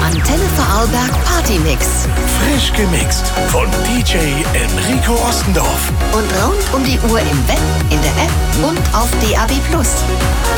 Antenne Vorarlberg Partymix. Frisch gemixt von DJ Enrico Ostendorf. Und rund um die Uhr im Web, in der App und auf DAB+.